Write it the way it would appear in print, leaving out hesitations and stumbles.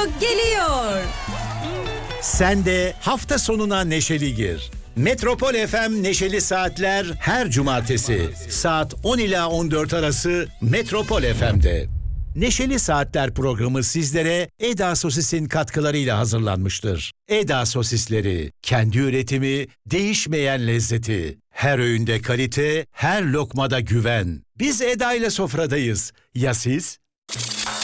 geliyor. Sen de hafta sonuna neşeli gir. Metropol FM Neşeli Saatler her cumartesi saat 10 ila 14 arası Metropol FM'de. Neşeli Saatler programı sizlere Eda Sosis'in katkılarıyla hazırlanmıştır. Eda Sosisleri, kendi üretimi, değişmeyen lezzeti. Her öğünde kalite, her lokmada güven. Biz Eda ile sofradayız. Ya siz?